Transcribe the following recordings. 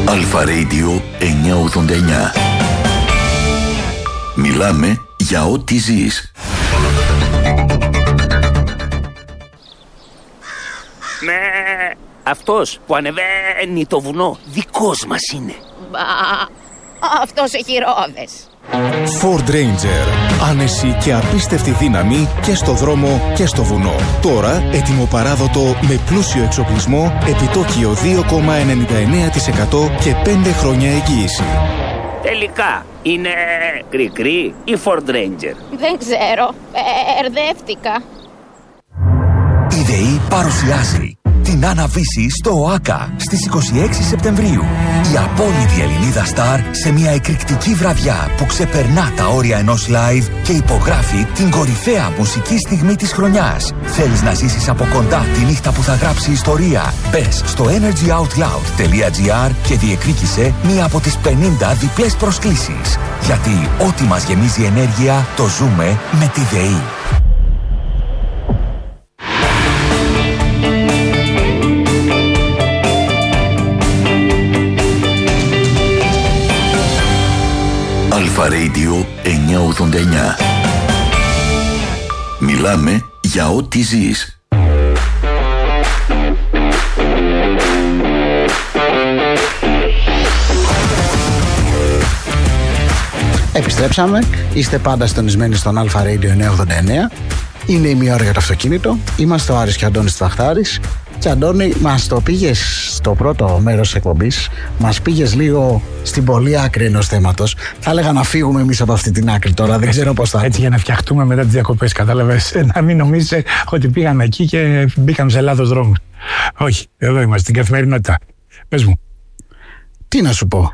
Αλφα Radio 989. Μιλάμε για ό,τι ζεις. Ναι, αυτός που ανεβαίνει το βουνό δικός μας είναι. Μπα, αυτός έχει ρόδες. Ford Ranger. Άνεση και απίστευτη δύναμη και στο δρόμο και στο βουνό. Τώρα έτοιμο παράδοτο με πλούσιο εξοπλισμό, επιτόκιο 2,99% και 5 χρόνια εγγύηση. Τελικά είναι κρικρί ή Ford Ranger? Δεν ξέρω, μπερδεύτηκα. Η ΔΕΗ παρουσιάζει την αναβίση στο ΟΑΚΑ στις 26 Σεπτεμβρίου. Η απόλυτη Ελληνίδα Σταρ σε μια εκρηκτική βραδιά που ξεπερνά τα όρια ενός live και υπογράφει την κορυφαία μουσική στιγμή της χρονιάς. Θέλεις να ζήσεις από κοντά τη νύχτα που θα γράψει ιστορία? Μπες στο energyoutloud.gr και διεκδίκησε μία από τις 50 διπλές προσκλήσεις. Γιατί ό,τι μας γεμίζει ενέργεια το ζούμε με τη ΔΕΗ. Αλφα Radio 989. Μιλάμε για ό,τι ζεις. Επιστρέψαμε. Είστε πάντα συντονισμένοι στον Αλφα Radio 989. Είναι η μία ώρα για το αυτοκίνητο. Είμαστε ο Άρης και ο Αντώνης Τβαχτάρης. Και Αντώνη, μας το πήγες στο πρώτο μέρος της εκπομπής, μας πήγες λίγο στην πολύ άκρη ενός θέματος. Θα έλεγα να φύγουμε εμείς από αυτή την άκρη τώρα, δεν ξέρω πώς θα. Έτσι για να φτιαχτούμε μετά τις διακοπές, κατάλαβες, να μην νομίζετε ότι πήγαμε εκεί και μπήκαμε σε λάθος δρόμους. Όχι, εδώ είμαστε, στην καθημερινότητα. Πες μου. Τι να σου πω.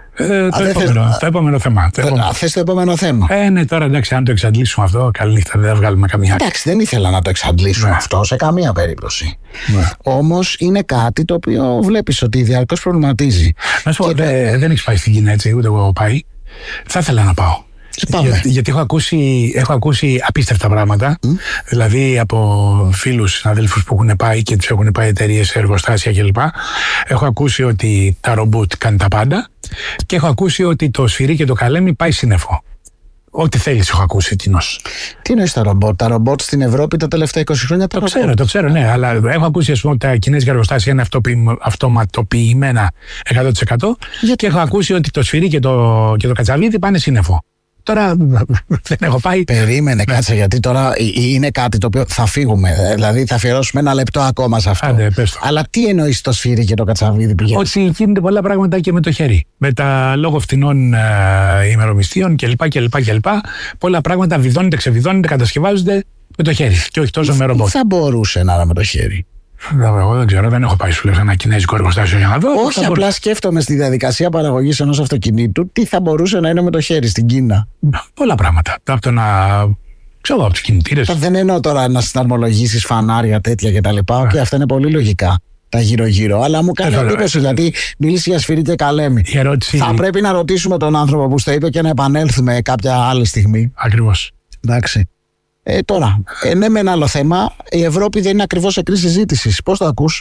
Το επόμενο θέμα. Θες το επόμενο θέμα. Ναι, τώρα εντάξει, αν το εξαντλήσουμε αυτό, καλή νύχτα, δεν θα βγάλουμε καμία. Εντάξει, δεν ήθελα να το εξαντλήσουμε αυτό σε καμία περίπτωση. Όμως είναι κάτι το οποίο βλέπεις ότι διαρκώς προβληματίζει. Να σου πω, δεν έχεις πάει στην Κίνα έτσι, ούτε εγώ πάει. Θα ήθελα να πάω. Γιατί έχω ακούσει απίστευτα πράγματα. Δηλαδή από φίλους συναδέλφους που έχουν πάει και τους έχουν πάει εταιρείες, εργοστάσια κλπ. Έχω ακούσει ότι τα ρομπότ κάνει τα πάντα και έχω ακούσει ότι το σφυρί και το καλέμι πάει σύννεφο. Ό,τι θέλεις έχω ακούσει κοινώς. Τι εννοείς τα ρομπότ? Τα ρομπότ στην Ευρώπη τα τελευταία 20 χρόνια το ξέρω, ναι. Αλλά έχω ακούσει ας πούμε, ότι τα κινέζικα εργοστάσια είναι αυτοματοποιημένα 100% και έχω ακούσει ότι το σφυρί και το κατσαβίδι πάνε σύννεφο. Τώρα δεν έχω πάει. Περίμενε, κάτσε, γιατί τώρα είναι κάτι το οποίο θα φύγουμε. Δηλαδή θα αφιερώσουμε ένα λεπτό ακόμα σε αυτό. Αλλά τι εννοείς το σφύρι και το κατσαβίδι πηγαίνεις? Ότι γίνονται πολλά πράγματα και με το χέρι. Με τα λόγω φθηνών ημερομισθείων κλπ. Πολλά πράγματα βιδώνονται, ξεβιδώνονται, κατασκευάζονται με το χέρι. Και όχι τόσο με ρομπότ. Τι θα μπορούσε να είναι με το χέρι? Εγώ δεν ξέρω, δεν έχω πάει σου λέω ένα κινέζικο εργοστάσιο για να δω. Όχι, απλά σκέφτομαι στη διαδικασία παραγωγής ενός αυτοκινήτου τι θα μπορούσε να είναι με το χέρι στην Κίνα. Πολλά πράγματα. Από το να. Ξέρω από τους κινητήρες. Δεν εννοώ τώρα να συναρμολογήσεις φανάρια τέτοια κτλ. Και αυτά είναι πολύ λογικά. Τα γύρω-γύρω. Αλλά μου κάνει εντύπωση γιατί μίλησε για σφυρί και καλέμι. Θα πρέπει να ρωτήσουμε τον άνθρωπο που στο είπε και να επανέλθουμε κάποια άλλη στιγμή. Ακριβώς. Εντάξει. Τώρα, ναι, με ένα άλλο θέμα, η Ευρώπη δεν είναι ακριβώς σε κρίση ζήτησης. Πώς το ακούς?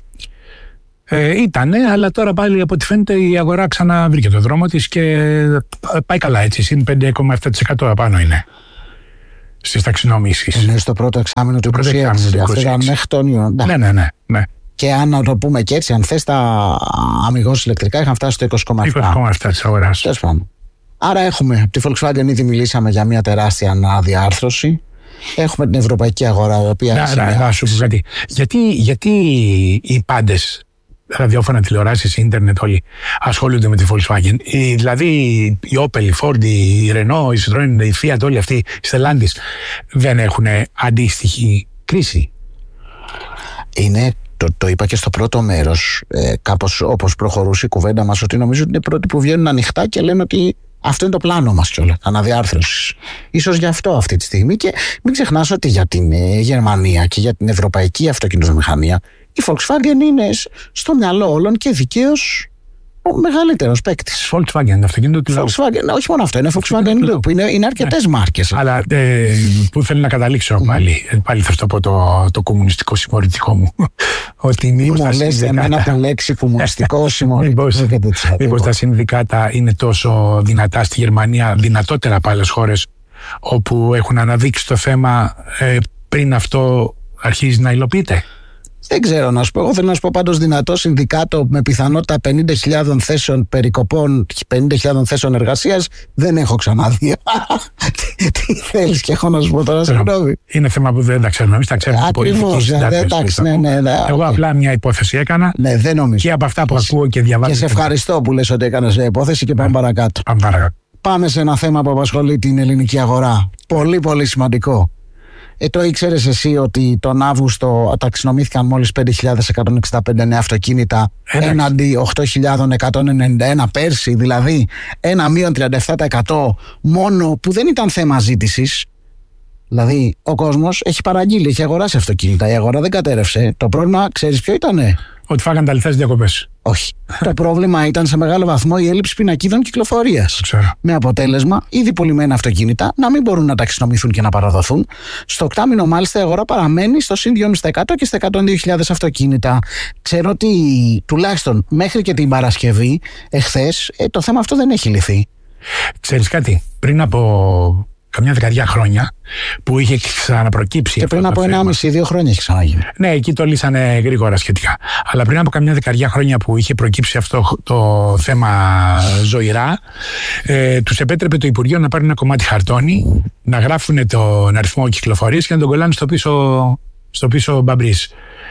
Ήτανε, αλλά τώρα πάλι από ό,τι φαίνεται η αγορά ξαναβρήκε το δρόμο της και πάει καλά έτσι. Συν 5,7% απάνω είναι στις ταξινομήσεις. Είναι στο πρώτο εξάμηνο του 2026. Αυτό ήταν μέχρι τον Ιούνιο. Ναι. Και αν να το πούμε και έτσι, αν θες τα αμιγώς ηλεκτρικά είχαν φτάσει στο 20,7% της αγοράς. Τέλος πάντων. Άρα έχουμε, από τη Volkswagen ήδη μιλήσαμε για μια τεράστια αναδιάρθρωση. Έχουμε την ευρωπαϊκή αγορά, η οποία. Να σου πω κάτι. Γιατί οι πάντες, ραδιόφωνα, τηλεοράσεις, ίντερνετ, όλοι ασχολούνται με τη Volkswagen? Δηλαδή η Opel, η Ford, η Renault, η Citroën, η Fiat, όλοι αυτοί, οι Stellantis, δεν έχουν αντίστοιχη κρίση? Είναι. Το είπα και στο πρώτο μέρος, κάπως όπως προχωρούσε η κουβέντα μας, ότι νομίζω ότι είναι πρώτοι που βγαίνουν ανοιχτά και λένε ότι αυτό είναι το πλάνο μας κιόλας, αναδιάρθρωσης. Ίσως γι' αυτό αυτή τη στιγμή. Και μην ξεχνάς ότι για την Γερμανία και για την ευρωπαϊκή αυτοκινητοβιομηχανία η Volkswagen είναι στο μυαλό όλων και δικαίως Ο μεγαλύτερος παίκτης. Volkswagen, αυτοκίνητο του λαού. Volkswagen, όχι μόνο αυτό, είναι Volkswagen Group. Είναι αρκετές μάρκες. Αλλά που θέλω να καταλήξω πάλι θα το πω το κομμουνιστικό συμμορητικό μου. Ότι μήπως λες εμένα το λέξη κομμουνιστικό συμμορητικό. Μήπως τα συνδικάτα είναι τόσο δυνατά στη Γερμανία, δυνατότερα από άλλες χώρες, όπου έχουν αναδείξει το θέμα πριν αυτό αρχίζει να υλοποιείται. Δεν ξέρω να σου πω. Εγώ θέλω να σου πω πάντως δυνατό συνδικάτο με πιθανότητα 50.000 θέσεων περικοπών, 50.000 θέσεων εργασίας δεν έχω ξαναδεί. Τι θέλεις και έχω να σου πω τώρα, συγγνώμη. Είναι θέμα που δεν τα ξέρουμε. Εμείς τα ξέρουμε. Ακριβώς. Εντάξει, ναι. Εγώ απλά μια υπόθεση έκανα. Ναι, δεν νομίζω. Και από αυτά που ακούω και διαβάζω. Και σε ευχαριστώ που λες ότι έκανες μια υπόθεση και πάμε παρακάτω. Πάμε σε ένα θέμα που απασχολεί την ελληνική αγορά. Πολύ, πολύ σημαντικό. Το ήξερες εσύ ότι τον Αύγουστο ταξινομήθηκαν μόλις 5.165 νέα αυτοκίνητα έναντι 8.191 πέρσι, δηλαδή ένα μείον 37% μόνο, που δεν ήταν θέμα ζήτησης. Δηλαδή ο κόσμος έχει παραγγείλει, έχει αγοράσει αυτοκίνητα, η αγορά δεν κατέρευσε. Το πρόβλημα ξέρεις ποιο ήτανε? Ότι φάγαν τα λιθές διακοπές. Όχι. Το πρόβλημα ήταν σε μεγάλο βαθμό η έλλειψη πινακίδων κυκλοφορίας. Με αποτέλεσμα, ήδη πουλημένα αυτοκίνητα να μην μπορούν να ταξινομηθούν και να παραδοθούν. Στο οκτάμηνο, μάλιστα, η αγορά παραμένει στο συν 2,5% και στα 102.000 αυτοκίνητα. Ξέρω ότι τουλάχιστον μέχρι και την Παρασκευή, εχθές, το θέμα αυτό δεν έχει λυθεί. Ξέρεις κάτι, πριν από καμιά δεκαετία χρόνια που είχε ξαναπροκύψει. Και πριν από 1,5-2 χρόνια έχει ξαναγίνει. Ναι, εκεί το λύσανε γρήγορα σχετικά. Αλλά πριν από καμιά δεκαετία χρόνια που είχε προκύψει αυτό το θέμα ζωηρά, τους επέτρεπε το Υπουργείο να πάρουν ένα κομμάτι χαρτόνι, να γράφουν τον αριθμό κυκλοφορίας και να τον κολλάνε στο πίσω μπαμπρίς.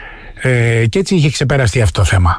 Και έτσι είχε ξεπεραστεί αυτό το θέμα.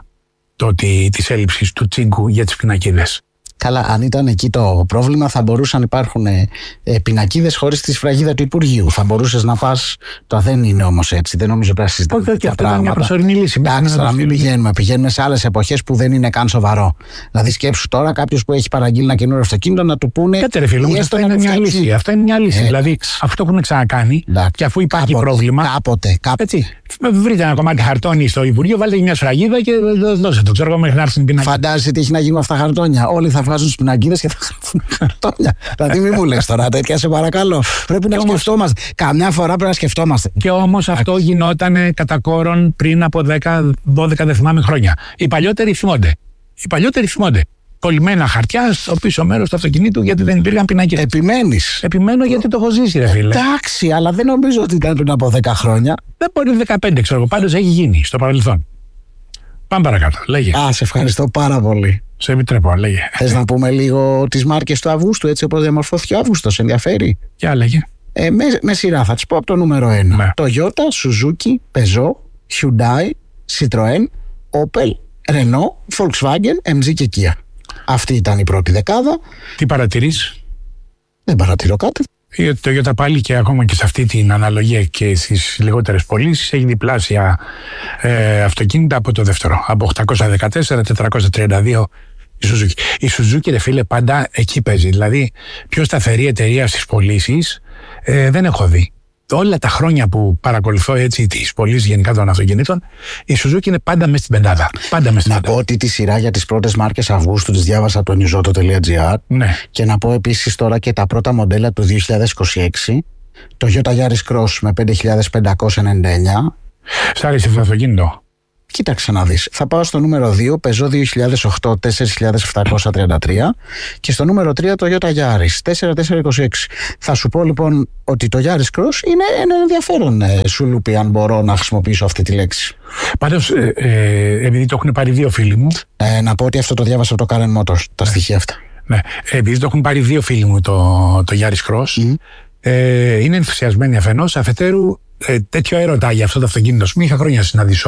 Της έλλειψης του τσίγκου για τις πινακίδες. Καλά, αν ήταν εκεί το πρόβλημα, θα μπορούσαν να υπάρχουν πινακίδες χωρίς τη σφραγίδα του Υπουργείου. Θα μπορούσες να πας. Το δεν είναι όμως έτσι. Δεν νομίζω πρέπει να συζητάμε. Όχι, αυτό είναι μια προσωρινή λύση. Εντάξει, να μην πηγαίνουμε. Πηγαίνουμε σε άλλες εποχές που δεν είναι καν σοβαρό. Δηλαδή, σκέψου τώρα κάποιος που έχει παραγγείλει ένα καινούριο αυτοκίνητο να του πούνε. Κάτσε ρε φίλε μου, αυτό είναι μια λύση. Αυτό είναι μια λύση. Δηλαδή, αυτό που έχουν ξανακάνει και αφού υπάρχει πρόβλημα. Κάποτε. Έτσι. Βρείτε ένα κομμάτι χαρτόνι στο Υπουργείο, βάλτε μια σφραγίδα και δώστε το. Ξέρω εγώ μέχρι να έρθει την πινακίδα. Φαντάζεσαι τι έχει να γίνει με αυτά τα χαρτόνια. Όλοι θα βγάζουν τις πινακίδες και θα γράφουν χαρτόνια. Δηλαδή, μην μου λες τώρα τέτοια, σε παρακαλώ. Πρέπει να σκεφτόμαστε. Καμιά φορά πρέπει να σκεφτόμαστε. Και όμως αυτό γινόταν κατά κόρον πριν από 10-12 δεν θυμάμαι χρόνια. Οι παλιότεροι θυμώνται. Κολλημένα χαρτιά στο πίσω μέρος του αυτοκινήτου γιατί δεν υπήρχαν πινακίδες. Επιμένεις? Επιμένω γιατί το έχω ζήσει, ρε φίλε. Εντάξει, αλλά δεν νομίζω ότι ήταν πριν από 10 χρόνια. Δεν μπορεί 15, ξέρω εγώ. Πάντως έχει γίνει στο παρελθόν. Πάμε παρακάτω. Λέγε. Σε ευχαριστώ πάρα πολύ. Σε επιτρέπω, λέγε. Θες να πούμε λίγο τις μάρκες του Αυγούστου, έτσι όπως διαμορφώθηκε ο Αύγουστος, ενδιαφέρει? Για λέγε. Με σειρά θα τις πω από το νούμερο 1. Ναι. Toyota, Suzuki, Peugeot, Hyundai, Citroën, Opel, Renault, Volkswagen, MG και Kia. Αυτή ήταν η πρώτη δεκάδα. Τι παρατηρείς? Δεν παρατηρώ κάτι. Η Toyota πάλι και ακόμα και σε αυτή την αναλογία και στις λιγότερες πωλήσεις έχει διπλάσια αυτοκίνητα από το δεύτερο. Από 814, 432 η Suzuki. Η Suzuki, ρε φίλε, πάντα εκεί παίζει. Δηλαδή, πιο σταθερή εταιρεία στις πωλήσεις δεν έχω δει. Όλα τα χρόνια που παρακολουθώ έτσι τις πωλήσεις γενικά των αυτοκινήτων, η Suzuki είναι πάντα μέσα στην πεντάδα. Να πω ότι τη σειρά για τις πρώτες μάρκες Αυγούστου τις διάβασα από το newsoto.gr. Ναι. Και να πω επίσης τώρα και τα πρώτα μοντέλα του 2026. Το Toyota Yaris Cross με 5.599. Σ' άρεσε αυτό το αυτοκίνητο? Κοίταξε να δεις. Θα πάω στο νούμερο 2, Peugeot 2008, 4.733 και στο νούμερο 3 το Toyota Yaris, 4.426. Θα σου πω λοιπόν ότι το Yaris Cross είναι ένα ενδιαφέρον σουλούπι, αν μπορώ να χρησιμοποιήσω αυτή τη λέξη. Πάντως, επειδή το έχουν πάρει δύο φίλοι μου. Να πω ότι αυτό το διάβασα από το Karen Motors, τα στοιχεία αυτά. Ναι, επειδή το έχουν πάρει δύο φίλοι μου το Yaris Cross, είναι ενθουσιασμένοι αφενός, αφετέρου τέτοιο έρωτα για αυτό το αυτοκίνητο. Είχα χρόνια να συναντήσω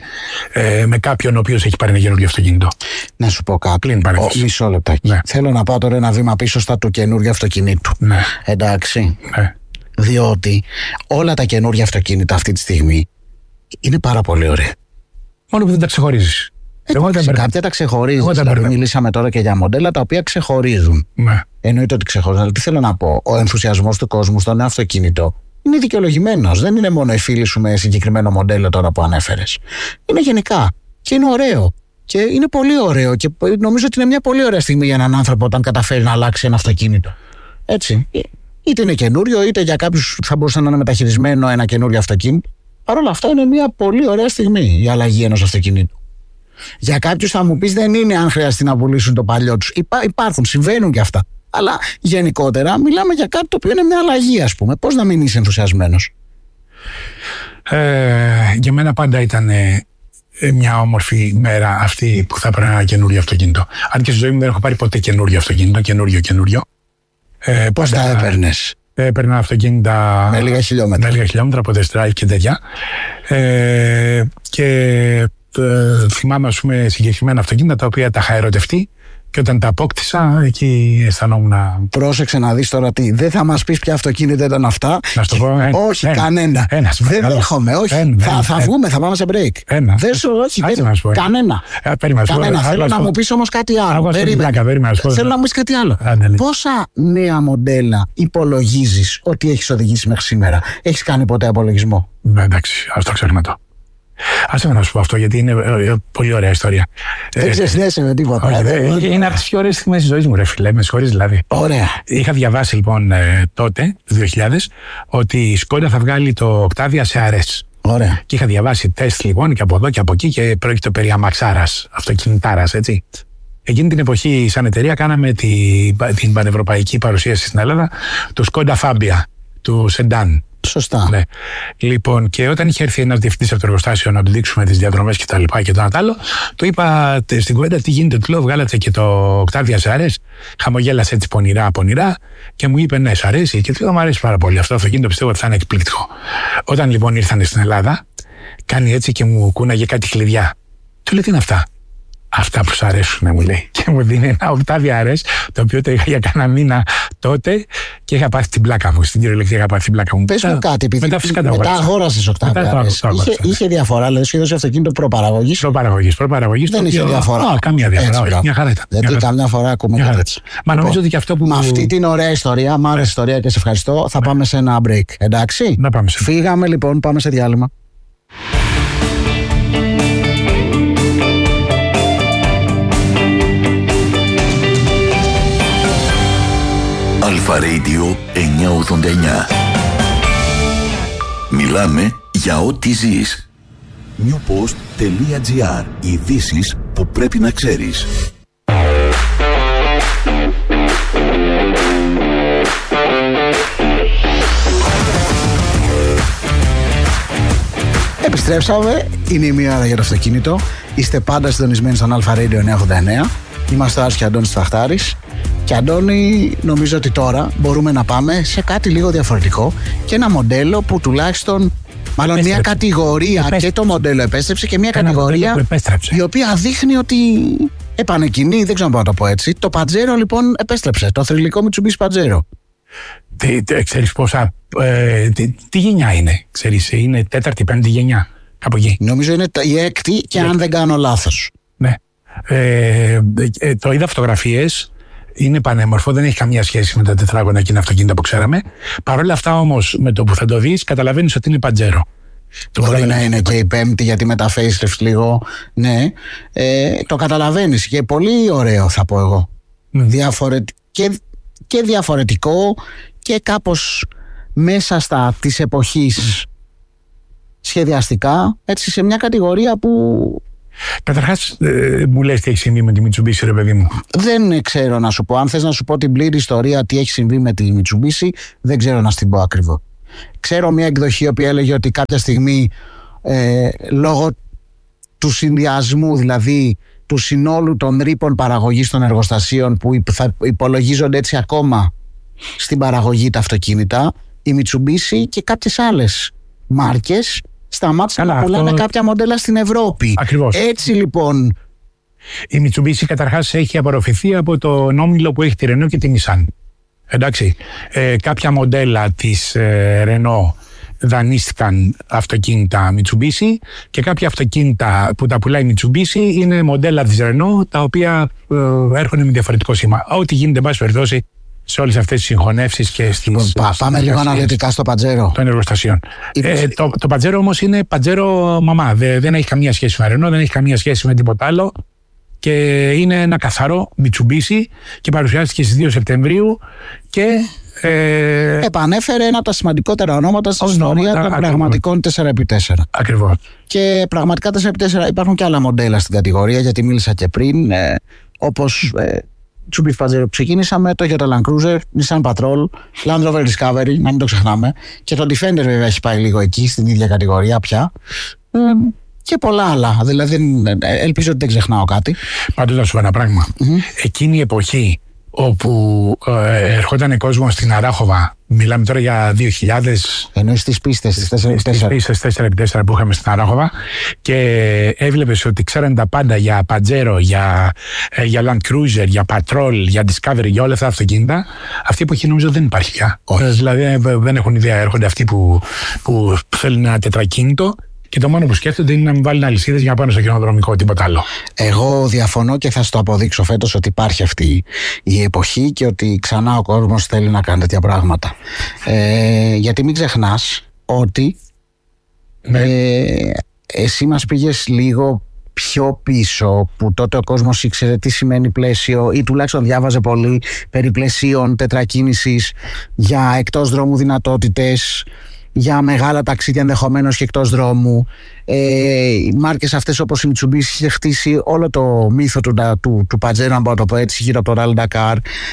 με κάποιον ο οποίος έχει πάρει ένα καινούργιο αυτοκίνητο. Να σου πω κάτι. Μισό λεπτάκι. Ναι. Θέλω να πάω τώρα ένα βήμα πίσω στα του καινούργιου αυτοκινήτου. Ναι. Εντάξει. Ναι. Διότι όλα τα καινούργια αυτοκίνητα αυτή τη στιγμή είναι πάρα πολύ ωραία. Μόνο που δεν τα ξεχωρίζεις. Κάποια τα ξεχωρίζεις. Δηλαδή, μιλήσαμε τώρα και για μοντέλα τα οποία ξεχωρίζουν. Ναι. Εννοείται ότι ξεχωρίζουν. Αλλά τι θέλω να πω, ο ενθουσιασμός του κόσμου στο νέο αυτοκίνητο είναι δικαιολογημένος. Δεν είναι μόνο οι φίλοι σου με συγκεκριμένο μοντέλο τώρα που ανέφερες. Είναι γενικά. Και είναι ωραίο. Και είναι πολύ ωραίο και νομίζω ότι είναι μια πολύ ωραία στιγμή για έναν άνθρωπο όταν καταφέρει να αλλάξει ένα αυτοκίνητο. Έτσι. Είτε είναι καινούριο, είτε για κάποιους θα μπορούσε να είναι μεταχειρισμένο ένα καινούριο αυτοκίνητο. Παρ' όλα αυτά είναι μια πολύ ωραία στιγμή η αλλαγή ενός αυτοκινήτου. Για κάποιους θα μου πεις δεν είναι αν χρειαστεί να πουλήσουν το παλιό τους. Υπάρχουν, συμβαίνουν και αυτά. Αλλά γενικότερα μιλάμε για κάτι το οποίο είναι μια αλλαγή, ας πούμε. Πώς να μην είσαι ενθουσιασμένος? Για μένα πάντα ήταν μια όμορφη μέρα αυτή που θα έπαιρνα ένα καινούριο αυτοκίνητο. Αν και στη ζωή μου δεν έχω πάρει ποτέ καινούριο αυτοκίνητο, καινούριο. Πώς τα έπαιρνες? Έπαιρνα αυτοκίνητα με λίγα χιλιόμετρα από test drive και τέτοια. Και θυμάμαι, ας πούμε, συγκεκριμένα αυτοκίνητα τα οποία τα είχα ερωτευτεί και όταν τα απόκτησα, εκεί αισθανόμουν. Πρόσεξε να δεις τώρα τι. Δεν θα μας πεις ποια αυτοκίνητα ήταν αυτά. Να σου το πω. Όχι, κανένα. Δεν δέχομαι, όχι. Θα βγούμε, θα πάμε σε break. Όχι, κανένα. Κανένα. Θέλω να μου πεις όμως κάτι άλλο. Θέλω να μου πεις κάτι άλλο. Πόσα νέα μοντέλα υπολογίζεις ότι έχεις οδηγήσει μέχρι σήμερα? Έχεις κάνει ποτέ απολογισμό? Εντάξει, ας το ξέρουμε το. Άσε με να σου πω αυτό, γιατί είναι πολύ ωραία ιστορία. Δεν ξεσνέσαι με τίποτα. Είναι από τις πιο ωραίες στιγμές της ζωής μου, ρε φίλε, με συγχωρείς δηλαδή. Ωραία. Είχα διαβάσει λοιπόν τότε, το 2000, ότι η Skoda θα βγάλει το Octavia σε RS. Ωραία. Και είχα διαβάσει τεστ λοιπόν και από εδώ και από εκεί και πρόκειται περί αμαξάρας, αυτοκινητάρας, έτσι. Εκείνη την εποχή, σαν εταιρεία, κάναμε την πανευρωπαϊκή παρουσίαση στην Ελλάδα του Skoda Fabia, του Sedan. Σωστά. Ναι. Λοιπόν, και όταν είχε έρθει ένας διευθυντής από το εργοστάσιο να του δείξουμε τις διαδρομές και τα λοιπά και το ένα τ' άλλο, του είπα στην κουβέντα τι γίνεται. Του λέω: βγάλατε και το Octavia σε αρέσει? Χαμογέλασε έτσι πονηρά και μου είπε: ναι, σ' αρέσει. Και του λέω: μου αρέσει πάρα πολύ. Αυτό το αυτοκίνητο πιστεύω ότι θα είναι εκπληκτικό. Όταν λοιπόν ήρθαν στην Ελλάδα, κάνει έτσι και μου κούναγε κάτι κλειδιά. Του λέω: τι είναι αυτά? Αυτά που σου αρέσουν, μου λέει. Και μου δίνει ένα Octavia RS, το οποίο το είχα για κάνα μήνα τότε και είχα πάθει την πλάκα μου. Στην κυριολεξία είχα πάθει την πλάκα μου. Πες μου κάτι, επειδή μετά αγόρασες Octavia RS. Είχε διαφορά, δηλαδή σου έδωσε αυτοκίνητο προπαραγωγής. Προπαραγωγής. Δεν είχε διαφορά. Καμία διαφορά, όχι. Μια χαρά ήταν. Γιατί καμιά φορά ακούμε και έτσι. Μα νομίζω ότι και αυτό που. Με αυτή την ωραία ιστορία, μ' άρεσε η ιστορία και σε ευχαριστώ. Θα πάμε σε ένα break. Εντάξει. Φύγαμε λοιπόν, πάμε σε διάλειμμα. Αλφα Radio 989. Μιλάμε για ό,τι ζεις. newpost.gr. Ειδήσεις που πρέπει να ξέρεις. Επιστρέψαμε. Είναι η μία ώρα για το αυτοκίνητο. Είστε πάντα συντονισμένοι στον Αλφα Radio 989. Είμαστε ο Άρης και Αντώνης Ταχτάρης. Και Αντώνη, νομίζω ότι τώρα μπορούμε να πάμε σε κάτι λίγο διαφορετικό και ένα μοντέλο που τουλάχιστον, μάλλον μια κατηγορία, και το μοντέλο επέστρεψε και μια κατηγορία η οποία δείχνει ότι επανεκκινεί, δεν ξέρω να το πω έτσι. Το Pajero λοιπόν επέστρεψε, το θρυλικό Mitsubishi Pajero. Ξέρεις πόσα, τι γενιά είναι, ξέρεις, είναι τέταρτη, πέμπτη γενιά, κάπου εκεί. Νομίζω είναι η έκτη και αν δεν κάνω λάθος. Ναι, το είδα φωτογραφίες. Είναι πανέμορφο, δεν έχει καμία σχέση με τα τετράγωνα εκείνα αυτοκίνητα που ξέραμε. Παρ' όλα αυτά όμως, με το που θα το δεις, καταλαβαίνεις ότι είναι Pajero. Μπορεί να είναι και η πέμπτη, γιατί με τα facelift λίγο. Ναι, το καταλαβαίνεις και πολύ ωραίο, θα πω εγώ. Και διαφορετικό και κάπως μέσα στα της εποχής σχεδιαστικά, έτσι, σε μια κατηγορία που. Καταρχάς, μου λες τι έχει συμβεί με τη Mitsubishi, ρε παιδί μου. Δεν ξέρω να σου πω. Αν θες να σου πω την πλήρη ιστορία τι έχει συμβεί με τη Mitsubishi, δεν ξέρω να στην πω ακριβώς. Ξέρω μια εκδοχή που έλεγε ότι κάποια στιγμή λόγω του συνδυασμού, δηλαδή του συνόλου των ρήπων παραγωγής των εργοστασίων που θα υπολογίζονται έτσι ακόμα στην παραγωγή τα αυτοκίνητα, η Mitsubishi και κάποιες άλλες μάρκες σταμάτησαν να πουλάνε κάποια μοντέλα στην Ευρώπη. Ακριβώς. Έτσι λοιπόν. Η Mitsubishi καταρχάς έχει απορροφηθεί από τον όμιλο που έχει τη Renault και τη Nissan. Εντάξει. Κάποια μοντέλα της Renault δανείστηκαν αυτοκίνητα Mitsubishi και κάποια αυτοκίνητα που τα πουλάει Mitsubishi είναι μοντέλα της Renault τα οποία έρχονται με διαφορετικό σήμα. Ό,τι γίνεται, εν πάση περιπτώσει, σε όλες αυτές τις συγχωνεύσεις και στις. Πάμε λίγο αναλυτικά στο Pajero των εργοστασιών. Το Pajero όμως είναι Pajero μαμά. Δεν έχει καμία σχέση με Renault, δεν έχει καμία σχέση με τίποτα άλλο. και είναι ένα καθαρό Mitsubishi και παρουσιάστηκε στις 2 Σεπτεμβρίου και επανέφερε ένα από τα σημαντικότερα ονόματα στην ιστορία των πραγματικών 4x4. Ακριβώς. Και πραγματικά 4x4 υπάρχουν και άλλα μοντέλα στην κατηγορία, γιατί μίλησα και πριν, όπως Τσουμπίφ Παντζέρο που ξεκίνησαμε, το Toyota Land Cruiser, Nissan Patrol, Land Rover Discovery, να μην το ξεχνάμε, και το Defender βέβαια έχει πάει λίγο εκεί στην ίδια κατηγορία πια, και πολλά άλλα, δηλαδή ελπίζω ότι δεν ξεχνάω κάτι. Πάντως να σου πω ένα πράγμα, εκείνη η εποχή όπου ερχόταν κόσμο στην Αράχοβα, μιλάμε τώρα για 2000. Εννοείς τις πίστες, τις 4x4 που είχαμε στην Αράχοβα, και έβλεπες ότι ξέραν τα πάντα για Pajero, για Land Cruiser, για Patrol, για Discovery, για όλα αυτά τα αυτοκίνητα. Αυτή η εποχή νομίζω δεν υπάρχει πια. Δηλαδή δεν έχουν ιδέα, έρχονται αυτοί που θέλουν ένα τετρακίνητο και το μόνο που σκέφτονται είναι να μην βάλουν αλυσίδες για να πάνε στο χειροδρομικό, τίποτα άλλο. Εγώ διαφωνώ και θα σου το αποδείξω φέτος ότι υπάρχει αυτή η εποχή και ότι ξανά ο κόσμος θέλει να κάνει τέτοια πράγματα. Γιατί μην ξεχνάς ότι εσύ μας πήγες λίγο πιο πίσω, που τότε ο κόσμος ήξερε τι σημαίνει πλαίσιο ή τουλάχιστον διάβαζε πολύ περί πλαισίων τετρακίνησης, για εκτός δρόμου δυνατότητες, για μεγάλα ταξίδια ενδεχομένως και εκτός δρόμου. Οι μάρκες αυτές όπως η Mitsubishi είχε χτίσει όλο το μύθο του Pajero, αν μπορώ να το πω έτσι, γύρω από το Rally Dakar,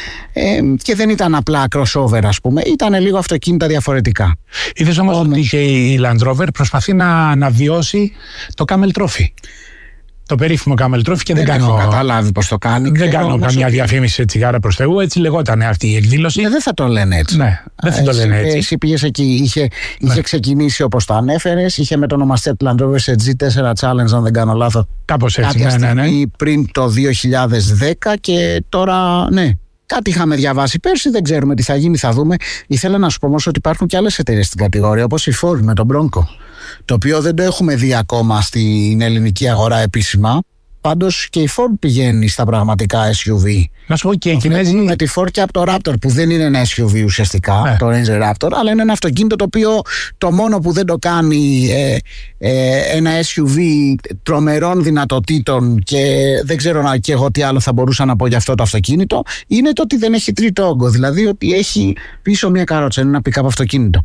και δεν ήταν απλά crossover, ας πούμε, ήταν λίγο αυτοκίνητα διαφορετικά. Είδες όμως ότι και η Land Rover προσπαθεί να βιώσει το Camel Trophy. Το περίφημο Camel Trophy, και δεν κάνω. Καταλάβει πώς το κάνει. Δεν κάνω καμιά διαφήμιση σε τσιγάρα προς Θεού. Έτσι λεγόταν αυτή η εκδήλωση. Δεν θα το λένε έτσι. Ναι, δεν θα το λένε έτσι. Εσύ πήγες εκεί, είχε ξεκινήσει όπως το ανέφερες, είχε μετονομαστεί από Land Rover σε G4 Challenge, αν δεν κάνω λάθος. Κάπως έτσι. Ναι. Πριν το 2010, και τώρα ναι. Κάτι είχαμε διαβάσει πέρσι, δεν ξέρουμε τι θα γίνει, θα δούμε. Ήθελα να σου πω όμως ότι υπάρχουν και άλλες εταιρείες στην κατηγορία, όπως η Ford με τον Bronco, το οποίο δεν το έχουμε δει ακόμα στην ελληνική αγορά επίσημα. Πάντως και η Ford πηγαίνει στα πραγματικά SUV. Να σου πω και οι Κινέζοι. Με τη Ford και από το Raptor, που δεν είναι ένα SUV ουσιαστικά, το Ranger Raptor, αλλά είναι ένα αυτοκίνητο το οποίο το μόνο που δεν το κάνει ένα SUV τρομερών δυνατοτήτων, και δεν ξέρω και εγώ τι άλλο θα μπορούσα να πω για αυτό το αυτοκίνητο, είναι το ότι δεν έχει τρίτο όγκο. Δηλαδή ότι έχει πίσω μια καρότσα, είναι ένα pick-up αυτοκίνητο.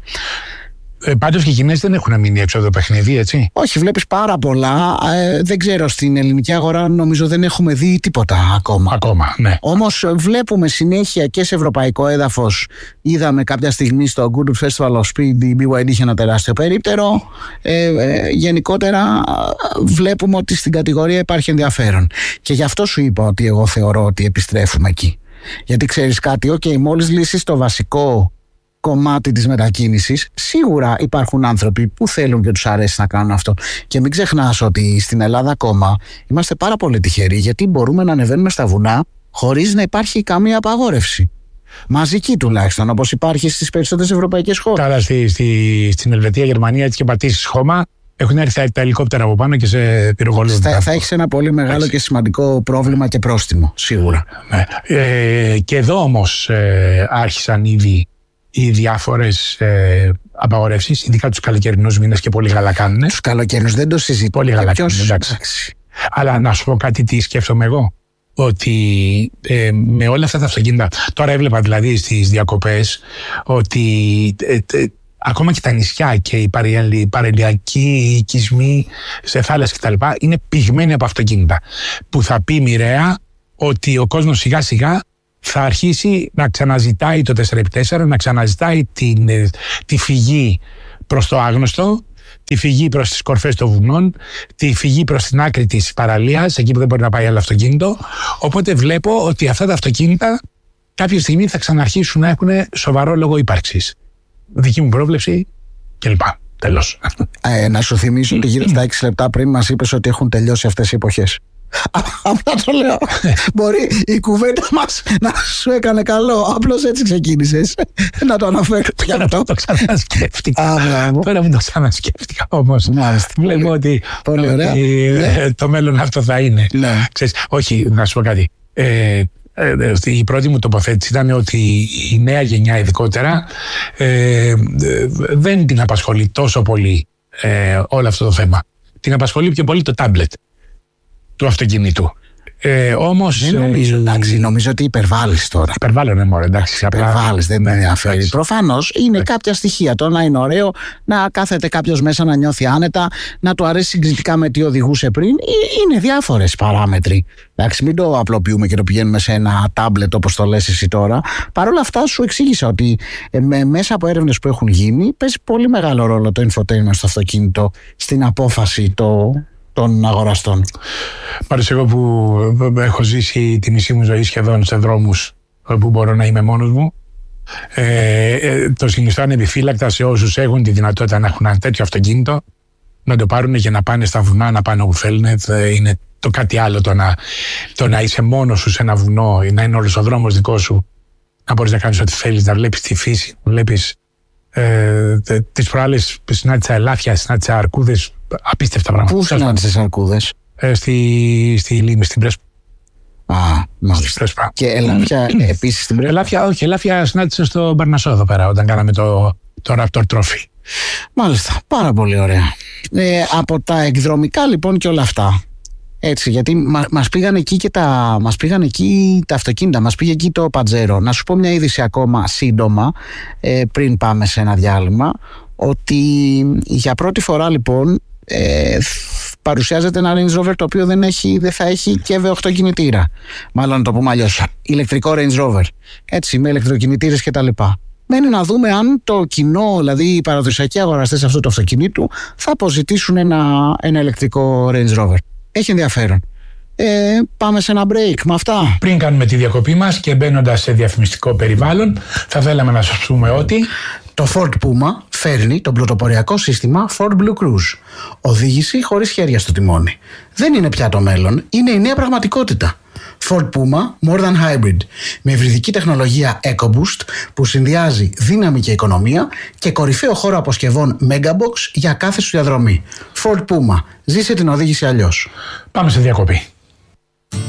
Πάντως και οι Κινέζοι δεν έχουν μείνει έξω από το παιχνίδι, έτσι. Όχι, βλέπεις πάρα πολλά. Δεν ξέρω, στην ελληνική αγορά νομίζω δεν έχουμε δει τίποτα ακόμα. Ακόμα, ναι. Όμως βλέπουμε συνέχεια και σε ευρωπαϊκό έδαφος. Είδαμε κάποια στιγμή στο Goodwood Festival of Speed η BYD είχε ένα τεράστιο περίπτερο. Γενικότερα βλέπουμε ότι στην κατηγορία υπάρχει ενδιαφέρον. Και γι' αυτό σου είπα ότι εγώ θεωρώ ότι επιστρέφουμε εκεί. Γιατί ξέρεις κάτι, μόλις λύσεις το βασικό κομμάτι της μετακίνησης, σίγουρα υπάρχουν άνθρωποι που θέλουν και τους αρέσει να κάνουν αυτό. Και μην ξεχνάς ότι στην Ελλάδα ακόμα είμαστε πάρα πολύ τυχεροί, γιατί μπορούμε να ανεβαίνουμε στα βουνά χωρίς να υπάρχει καμία απαγόρευση. Μαζική τουλάχιστον, όπως υπάρχει στις περισσότερες ευρωπαϊκές χώρες. Καλά, στην Ελβετία, Γερμανία, έτσι και πατήσεις χώμα, έχουν έρθει τα ελικόπτερα από πάνω και σε πυροβολούν. Θα έχεις ένα πολύ μεγάλο και σημαντικό πρόβλημα και πρόστιμο, σίγουρα. Ναι. Και εδώ όμως άρχισαν ήδη οι διάφορες απαγορεύσεις, ειδικά τους καλοκαιρινούς μήνες, και πολύ καλά κάνουν. Τους καλοκαιρινούς δεν το συζητώ. Πολύ καλά κάνουν, εντάξει. Αλλά να σου πω κάτι τι σκέφτομαι εγώ. Ότι με όλα αυτά τα αυτοκίνητα, τώρα έβλεπα δηλαδή στις διακοπές ότι ακόμα και τα νησιά και οι παραλιακοί οικισμοί σε θάλασσες κτλ. Είναι πυγμένοι από αυτοκίνητα. Που θα πει μοιραία ότι ο κόσμος σιγά σιγά θα αρχίσει να ξαναζητάει το 4x4, να ξαναζητάει τη φυγή προς το άγνωστο, τη φυγή προς τις κορφές των βουνών, τη φυγή προς την άκρη της παραλίας, εκεί που δεν μπορεί να πάει άλλο αυτοκίνητο. Οπότε βλέπω ότι αυτά τα αυτοκίνητα κάποια στιγμή θα ξαναρχίσουν να έχουν σοβαρό λόγο ύπαρξης. Δική μου πρόβλεψη κλπ. Τέλος. Να σου θυμίσω ότι γύρω στα 6 λεπτά πριν μας είπες ότι έχουν τελειώσει αυτές οι εποχές. Απλά το λέω. Μπορεί η κουβέντα μας να σου έκανε καλό. Απλώς έτσι ξεκίνησες. Να το αναφέρω. Τώρα το ξανασκέφτηκα. Τώρα μου το ξανασκέφτηκα όμως. Βλέπω ότι το μέλλον αυτό θα είναι. Όχι, να σου πω κάτι. Η πρώτη μου τοποθέτηση ήταν ότι η νέα γενιά ειδικότερα δεν την απασχολεί τόσο πολύ όλο αυτό το θέμα. Την απασχολεί πιο πολύ το τάμπλετ του αυτοκινήτου. Όμως. Δεν νομίζω, εντάξει, νομίζω ότι υπερβάλλεις τώρα. Υπερβάλλω, ναι, μωρέ, εντάξει. Υπερβάλλεις, δεν με ενδιαφέρει. Προφανώς είναι κάποια στοιχεία. Το να είναι ωραίο να κάθεται κάποιος μέσα να νιώθει άνετα, να του αρέσει συγκριτικά με τι οδηγούσε πριν. Είναι διάφορες παράμετροι. Εντάξει, μην το απλοποιούμε και το πηγαίνουμε σε ένα τάμπλετ όπως το λες εσύ τώρα. Παρ' όλα αυτά, σου εξήγησα ότι μέσα από έρευνες που έχουν γίνει, παίζει πολύ μεγάλο ρόλο το infotainment στο αυτοκίνητο στην απόφαση των αγοραστών. Πάρεις, εγώ που έχω ζήσει τη μισή μου ζωή σχεδόν σε δρόμους που μπορώ να είμαι μόνος μου, το συνιστώ ανεπιφύλακτα σε όσους έχουν τη δυνατότητα να έχουν ένα τέτοιο αυτοκίνητο, να το πάρουν και να πάνε στα βουνά, να πάνε όπου θέλουν. Είναι το κάτι άλλο το να είσαι μόνος σου σε ένα βουνό ή να είναι όλος ο δρόμος δικό σου, να μπορείς να κάνεις ό,τι θέλεις, να βλέπεις τη φύση, να βλέπεις τις προάλλες συνάντησα ελάφια, συνάντησα αρκούδες, απίστευτα πράγματα. Πού συνάντησες αρκούδες? Στη Λίμνη, στην Πρέσπα. Α, μάλιστα. Και ελάφια επίσης στην Πρέσπα? Ελάφια, όχι, ελάφια συνάντησα στο Μπαρνασό εδώ πέρα, όταν κάναμε το Raptor Trophy. Μάλιστα, πάρα πολύ ωραία. Από τα εκδρομικά λοιπόν και όλα αυτά. Έτσι, γιατί μας πήγαν εκεί τα αυτοκίνητα, μας πήγε εκεί το Pajero. Να σου πω μια είδηση ακόμα σύντομα, πριν πάμε σε ένα διάλειμμα, ότι για πρώτη φορά λοιπόν παρουσιάζεται ένα Range Rover το οποίο δεν θα έχει και V8 κινητήρα. Μάλλον να το πούμε αλλιώς, ηλεκτρικό Range Rover. Έτσι, με ηλεκτροκινητήρες κτλ. Μένει να δούμε αν το κοινό, δηλαδή οι παραδοσιακοί αγοραστές αυτού του αυτοκινήτου, θα αποζητήσουν ένα ηλεκτρικό Range Rover. Έχει ενδιαφέρον. Πάμε σε ένα break με αυτά. Πριν κάνουμε τη διακοπή μας και μπαίνοντας σε διαφημιστικό περιβάλλον, θα θέλαμε να σας πούμε ότι το Ford Puma φέρνει το πρωτοποριακό σύστημα Ford Blue Cruise. Οδήγηση χωρίς χέρια στο τιμόνι. Δεν είναι πια το μέλλον, είναι η νέα πραγματικότητα. Ford Puma More Than Hybrid, με υβριδική τεχνολογία EcoBoost που συνδυάζει δύναμη και οικονομία και κορυφαίο χώρο αποσκευών Megabox για κάθε σου διαδρομή. Ford Puma, ζήσε την οδήγηση αλλιώς. Πάμε σε διακοπή.